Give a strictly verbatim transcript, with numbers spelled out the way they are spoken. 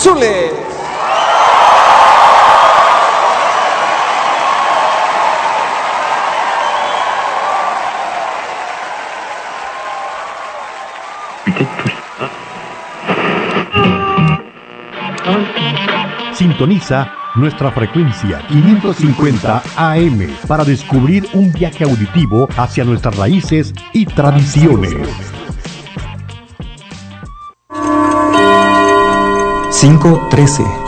Zule. Sintoniza nuestra frecuencia quinientos cincuenta A M para descubrir un viaje auditivo hacia nuestras raíces y tradiciones. cinco trece